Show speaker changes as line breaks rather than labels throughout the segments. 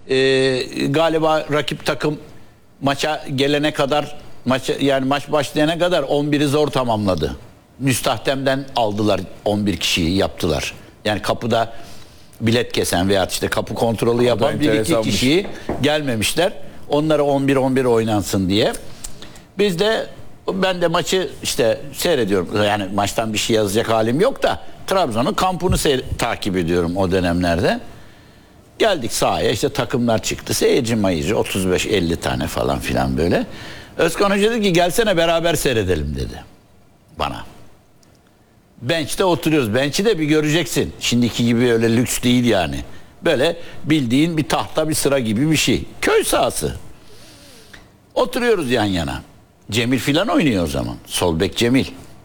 Galiba rakip takım maça gelene kadar, maç başlayana kadar 11'i zor tamamladı. Müstahdemden aldılar, 11 kişiyi yaptılar. Yani kapıda bilet kesen veya işte kapı kontrolü yapan 1-2 kişiyi gelmemişler. Onlara 11 oynansın diye. Ben de maçı işte seyrediyorum. Yani maçtan bir şey yazacak halim yok da Trabzon'un kampını takip ediyorum o dönemlerde. Geldik sahaya, işte takımlar çıktı. Seyirci 35-50 tane falan filan böyle. Özkan Hoca dedi ki gelsene beraber seyredelim dedi bana. Bench'te oturuyoruz. Bench'i de bir göreceksin. Şimdiki gibi öyle lüks değil yani. Böyle bildiğin bir tahta bir sıra gibi bir şey. Köy sahası. Oturuyoruz yan yana. Cemil filan oynuyor o zaman. Sol bek Cemil.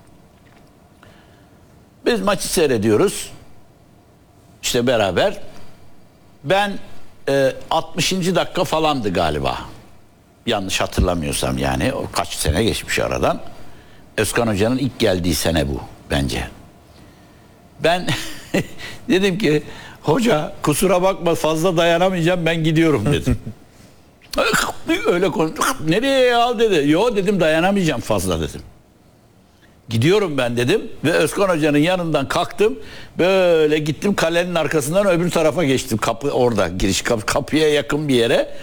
Biz maçı seyrediyoruz. İşte beraber. Ben 60. dakika falandı galiba. Yanlış hatırlamıyorsam yani. O kaç sene geçmiş aradan. Özkan Hoca'nın ilk geldiği sene bu bence. Ben dedim ki hoca kusura bakma fazla dayanamayacağım ben gidiyorum dedim. Öyle konuştuk. Nereye ya dedi. Yo dedim dayanamayacağım fazla dedim. Gidiyorum ben dedim ve Özkan Hoca'nın yanından kalktım. Böyle gittim kalenin arkasından öbür tarafa geçtim. Kapı orada giriş kapıya yakın bir yere.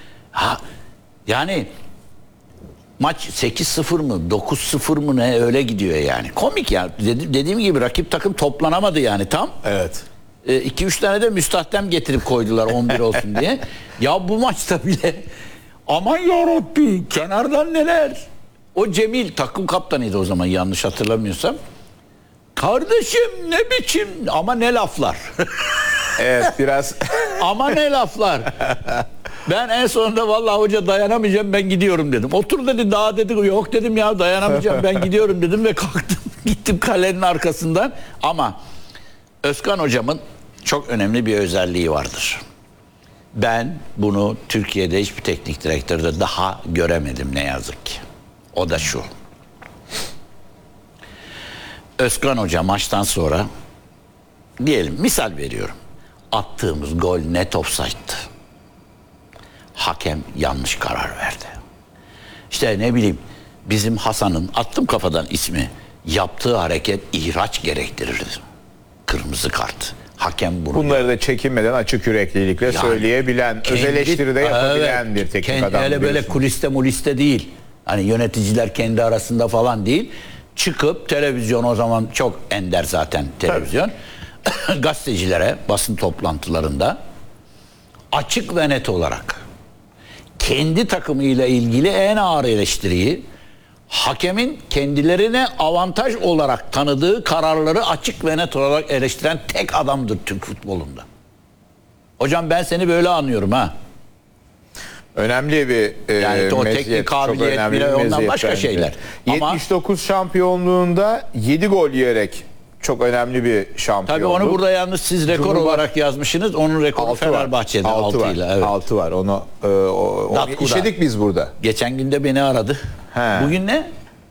Yani maç 8-0 mı 9-0 mı ne öyle gidiyor yani. Komik ya. Dediğim gibi rakip takım toplanamadı yani tam.
Evet.
2-3 tane de müstahdem getirip koydular 11 olsun diye. Ya bu maçta bile aman yarabbi kenardan neler. O Cemil takım kaptanıydı o zaman yanlış hatırlamıyorsam. Kardeşim ne biçim ama ne laflar.
Evet biraz.
Ama ne laflar. Ben en sonunda vallahi hoca dayanamayacağım ben gidiyorum dedim. Otur dedi daha dedi yok dedim ya dayanamayacağım ben gidiyorum dedim ve kalktım gittim kalenin arkasından. Ama Özkan hocamın çok önemli bir özelliği vardır. Ben bunu Türkiye'de hiçbir teknik direktörde daha göremedim ne yazık ki. O da şu. Özkan Hoca maçtan sonra diyelim misal veriyorum. Attığımız gol net offside'tı. Hakem yanlış karar verdi. İşte ne bileyim bizim Hasan'ın attım kafadan ismi yaptığı hareket ihraç gerektirirdi. Kırmızı kart. Hakem bunu.
Bunları da çekinmeden açık yüreklilikle yani, söyleyebilen, öz eleştiride yapabilen bir teknik adam.
Hele böyle kuliste değil. Hani yöneticiler kendi arasında falan değil. Çıkıp televizyon o zaman çok ender zaten televizyon. Gazetecilere basın toplantılarında açık ve net olarak kendi takımıyla ilgili en ağır eleştiriyi hakemin kendilerine avantaj olarak tanıdığı kararları açık ve net olarak eleştiren tek adamdır Türk futbolunda. Hocam ben seni böyle anlıyorum ha.
Önemli bir
yani o
meziyet,
teknik kabiliyet bile ondan başka bence. Şeyler.
79 şampiyonluğunda 7 gol yiyerek çok önemli bir şampiyonluk.
Tabii onu burada yalnız siz rekor olarak yazmışsınız. Onun rekoru Fenerbahçe'de 6 ile. Evet.
6 var. Onu işledik biz burada.
Geçen günde beni aradı.
He.
Bugün ne?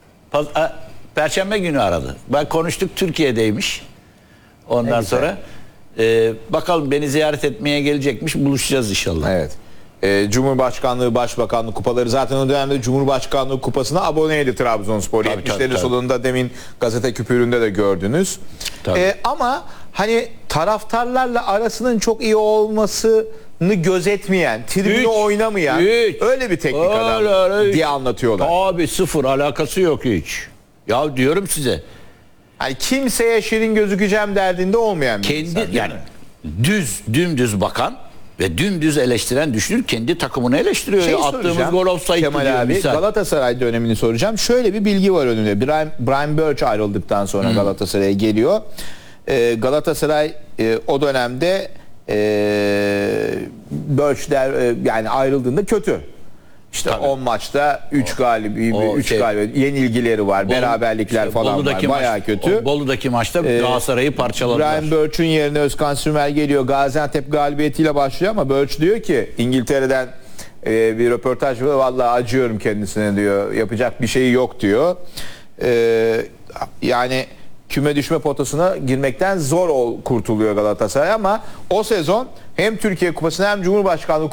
Perşembe günü aradı. Ben konuştuk Türkiye'deymiş. Ondan sonra bakalım beni ziyaret etmeye gelecekmiş. Buluşacağız inşallah.
Evet. Cumhurbaşkanlığı, Başbakanlık kupaları zaten o dönemde Cumhurbaşkanlığı kupasına aboneydi Trabzonspor. 70'lerin sonunda demin gazete küpüründe de gördünüz. Ama hani taraftarlarla arasının çok iyi olmasını gözetmeyen, tribüne oynamayan öyle bir teknik adam diye anlatıyorlar.
Abi sıfır alakası yok hiç. Ya diyorum size.
Hani kimseye şirin gözükeceğim derdinde olmayan bir insan,
yani dümdüz bakan ve dümdüz eleştiren düşünür kendi takımını eleştiriyor. Attığımız gol offside
Kemal abi misal. Galatasaray dönemini soracağım. Şöyle bir bilgi var önümde. Brian Birch ayrıldıktan sonra Galatasaray'a geliyor. Galatasaray o dönemde Birch yani ayrıldığında kötü. İşte 10 maçta 3 galip, yenilgileri var, beraberlikler falan var. Bayağı kötü.
Bolu'daki maçta Galatasaray'ı parçaladılar.
Brian Birch'ün yerine Özkan Sürmel geliyor. Gaziantep galibiyetiyle başlıyor ama Birch diyor ki İngiltere'den bir röportaj var. Vallahi acıyorum kendisine diyor. Yapacak bir şeyi yok diyor. Yani küme düşme potasına girmekten zor kurtuluyor Galatasaray ama o sezon hem Türkiye Kupası'nı hem Cumhurbaşkanlığı